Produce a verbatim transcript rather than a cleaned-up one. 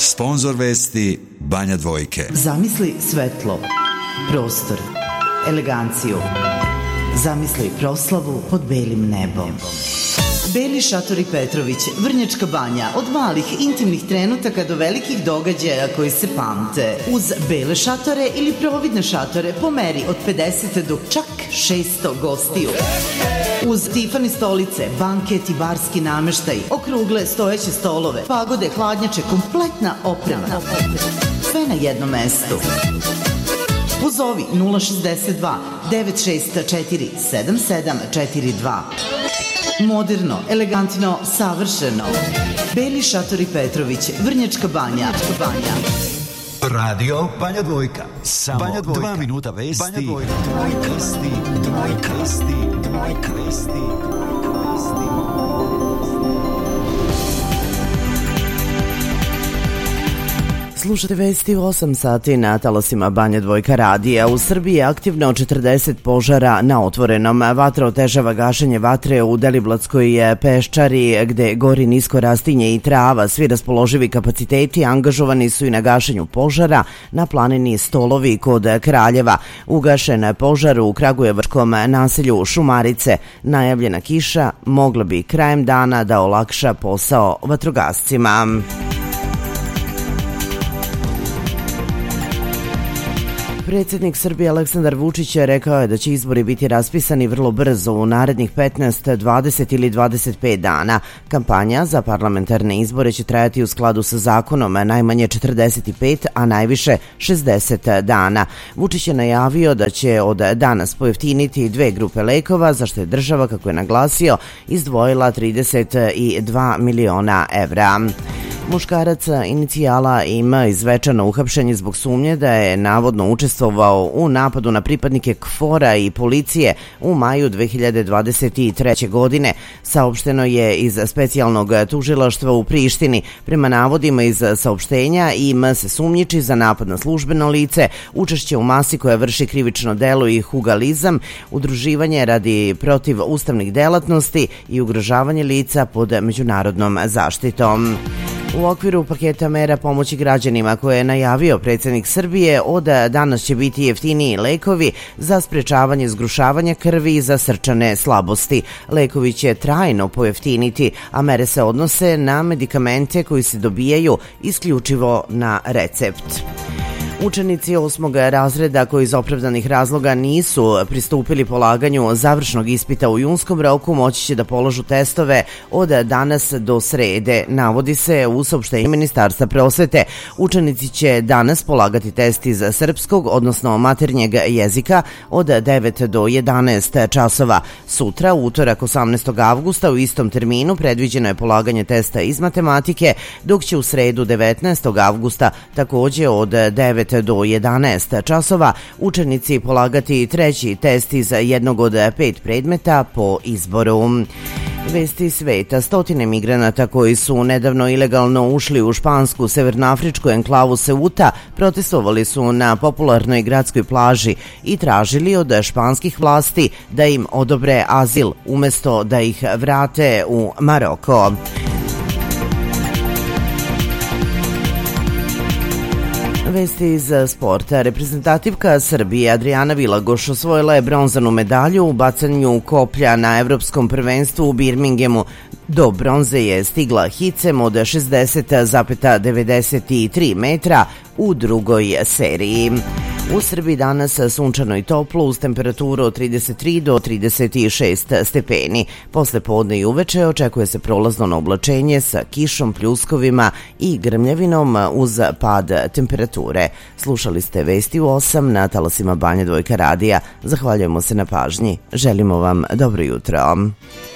Sponzor vesti Banja Dvojke. Zamisli svetlo, prostor, eleganciju. Zamisli proslavu pod belim nebom. Beli šatori Petrović, Vrnjačka Banja, od malih intimnih trenutaka do velikih događaja koji se pamte. Uz bele šatore ili providne šatore po meri od pedeset do čak šesto gostiju. Uz Tifani stolice, banket i barski nameštaj, okrugle stojeće stolove, pagode, hladnjače, kompletna oprema. Sve na jednom mestu. Pozovi nula šezdeset dva devet šest četiri sedam sedam četiri dva. Moderno, elegantno, savršeno. Beli šatori Petrović, Vrnjačka Banja. Radio Banja Dvojka. Samo Banja Dvojka. Dva minuta vesti. Banja Dvojka. Dvojka. Vesti. Dvojka. Vesti. Dvojka. Vesti. Slušate vesti u osam sati na talasima Banja Dvojka radija. U Srbiji je aktivno četrdeset požara na otvorenom. Vatra otežava gašenje vatre u Deliblatskoj peščari gde gori nisko rastinje i trava. Svi raspoloživi kapaciteti angažovani su i na gašenju požara na planini Stolovi kod Kraljeva. Ugašen je požar u kragujevačkom naselju Šumarice. Najavljena kiša mogla bi krajem dana da olakša posao vatrogascima. Predsjednik Srbije Aleksandar Vučić rekao je da će izbori biti raspisani vrlo brzo u narednih petnaest, dvadeset ili dvadeset pet dana. Kampanja za parlamentarne izbore će trajati u skladu sa zakonom najmanje četrdeset pet, a najviše šezdeset dana. Vučić je najavio da će od danas pojeftiniti dve grupe lekova, za što je država, kako je naglasio, izdvojila trideset dva miliona evra. Muškarac inicijala ima izvečano uhapšenje zbog sumnje da je navodno učestvovao u napadu na pripadnike KFOR-a i policije u maju dve hiljade dvadeset treće. godine. Saopšteno je iz specijalnog tužilaštva u Prištini. Prema navodima iz saopštenja, ima se sumnjiči za napad na službeno lice, učešće u masi koja vrši krivično delo i hugalizam, udruživanje radi protiv ustavnih delatnosti i ugrožavanje lica pod međunarodnom zaštitom. U okviru paketa mera pomoći građanima koje je najavio predsjednik Srbije, od danas će biti jeftiniji lekovi za sprečavanje zgrušavanja krvi i za srčane slabosti. Lekovi će trajno pojeftiniti, a mere se odnose na medikamente koji se dobijaju isključivo na recept. Učenici osmog razreda koji iz opravdanih razloga nisu pristupili polaganju završnog ispita u junskom roku moći će da polažu testove od danas do srede, navodi se u saopštenju Ministarstva prosvete. Učenici će danas polagati test iz srpskog, odnosno maternjeg jezika od devet do jedanaest časova. Sutra, utorak osamnaestog avgusta, u istom terminu predviđeno je polaganje testa iz matematike, dok će u sredu devetnaestog avgusta takođe od devet do jedanaest časova učenici polagati treći test iz jednog od pet predmeta po izboru. Vesti sveta. Stotine migranata koji su nedavno ilegalno ušli u špansku severnoafričku enklavu Ceuta protestovali su na popularnoj gradskoj plaži i tražili od španskih vlasti da im odobre azil umesto da ih vrate u Maroko. Vesti iz sporta. Reprezentativka Srbije Adriana Vilagoš osvojila je bronzanu medalju u bacanju koplja na evropskom prvenstvu u Birminghamu. Do bronze je stigla hicem od šezdeset zarez devedeset tri metra u drugoj seriji. U Srbiji danas sunčano i toplo uz temperaturu od trideset tri do trideset šest stepeni. Posle podne i uveče očekuje se prolazno oblačenje sa kišom, pljuskovima i grmljavinom uz pad temperature. Slušali ste vesti u osam na talasima Banja Dvojka radija. Zahvaljujemo se na pažnji. Želimo vam dobro jutro.